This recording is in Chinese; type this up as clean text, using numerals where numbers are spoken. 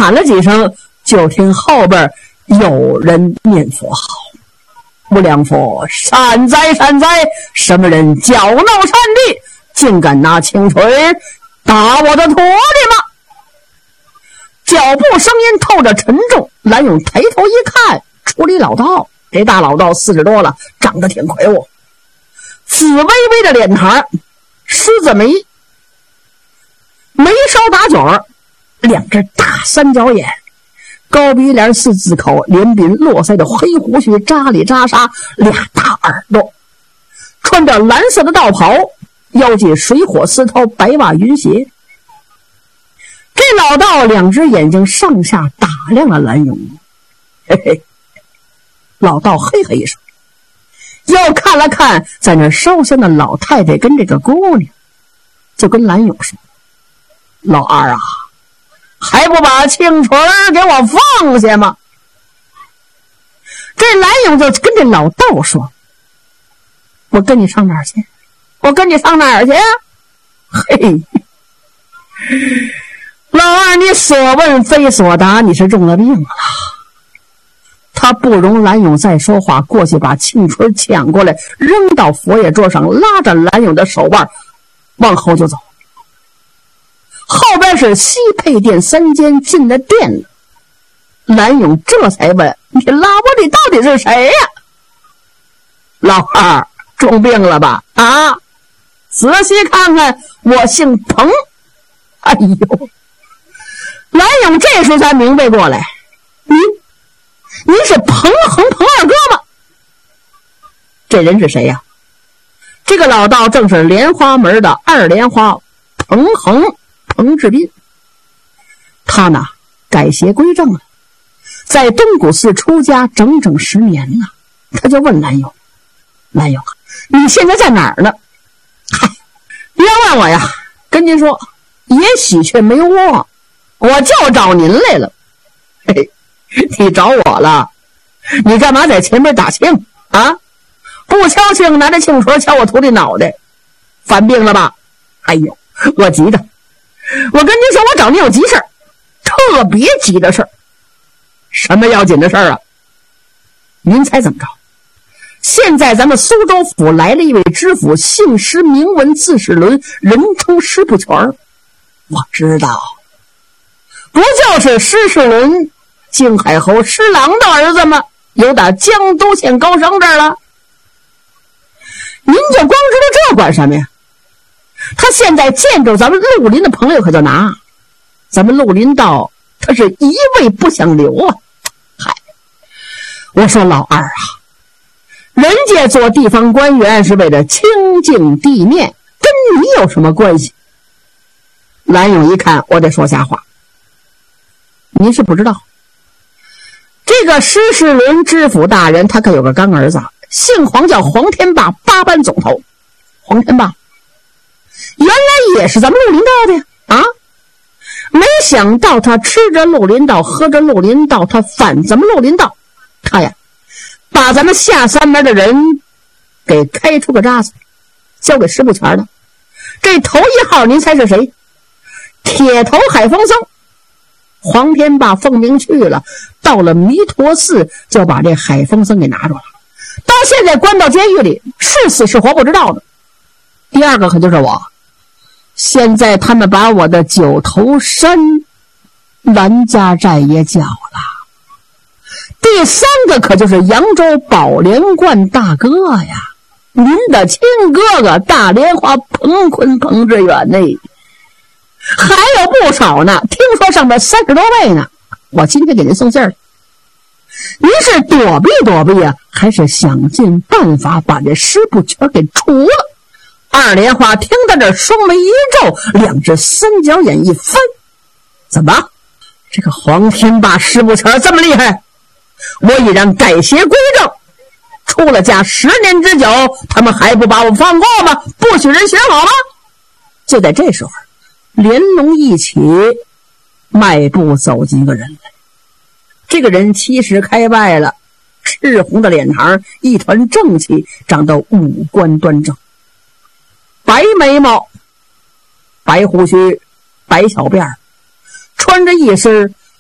喊了几声，就听后边有人念佛号：“无量佛，善哉善哉！什么人搅闹善地，竟敢拿轻锤打我的徒弟吗？”脚步声音透着沉重，蓝勇抬头一看，出离老道。这大老道40多了，长得挺魁梧，紫微微的脸盘，狮子眉，眉梢打卷，两只大三角眼，高鼻梁4字口，连鬓络腮的黑胡须扎里扎沙，俩大耳朵，穿着蓝色的道袍，腰系水火丝绦白袜云鞋。这老道两只眼睛上下打量了蓝勇，嘿嘿，老道嘿嘿一声，又看了看在那烧香的老太太跟这个姑娘，就跟蓝勇说：“老二啊，还不把庆锤给我放下吗？”这蓝勇就跟这老道说：“我跟你上哪儿去？我跟你上哪儿去啊？”嘿，老二，你所问非所答，你是中了病了。他不容蓝勇再说话，过去把庆锤抢过来，扔到佛爷桌上，拉着蓝勇的手腕往后就走。后边是西配殿3间，进了殿了。蓝勇这才问：“你拉我你到底是谁呀？”老二，中病了吧？啊，仔细看看，我姓彭。哎呦，蓝勇这时候才明白过来，您是彭恒彭二哥吗？这人是谁呀？这个老道正是莲花门的二莲花彭恒彭志斌。他呢改邪归正了，在东古寺出家整整10年了。他就问蓝勇：“蓝勇啊，你现在在哪儿呢？”“嗨，别问我呀，跟您说，也喜鹊没窝，我就找您来了。”“嘿，你找我了？你干嘛在前面打庆啊？不敲庆，拿着庆锤敲我徒弟脑袋，犯病了吧？”“哎呦，我急的，我跟您说，我找您有急事儿，特别急的事儿。”“什么要紧的事儿啊？”“您猜怎么着？现在咱们苏州府来了一位知府，姓施名闻，字世伦，人称施不全。”“我知道，不就是施世伦靖海侯施琅的儿子吗？有打江都县高升这儿了。您就光知道这管什么呀？他现在见着咱们绿林的朋友可就拿，咱们绿林道他是一位不想留啊。嗨，我说老二啊，人家做地方官员是为了清净地面，跟你有什么关系？”蓝勇一看，我得说瞎话。您是不知道，这个施世伦知府大人他可有个干儿子，姓黄，叫黄天霸，8班总头。黄天霸原来也是咱们绿林道的呀，啊！没想到他吃着绿林道，喝着绿林道，他反咱们绿林道，他呀把咱们下三门的人给开出个渣子，交给施不全了。这头1号您猜是谁？铁头海风僧。黄天霸奉命去了，到了弥陀寺就把这海风僧给拿住了，到现在关到监狱里，是死是活不知道的。第2个可就是我，现在他们把我的9头山蓝家寨也缴了。第3个可就是扬州宝莲观大哥呀，您的亲哥哥大莲花彭坤彭志远呢，还有不少呢，听说上面30多位呢。我今天给您送信儿，您是躲避躲避啊，还是想尽办法把这施不全给除了？二莲花听到这，双眉一皱，两只三角眼一翻，怎么这个黄天霸施不全这么厉害？我已然改邪归正，出了家10年之久，他们还不把我放过吗？不许人学好吗？就在这时候，连龙一起迈步走进一个人来。这个人70开外了，赤红的脸庞，一团正气，长得五官端正，白眉毛，白胡须，白小辫，穿着一身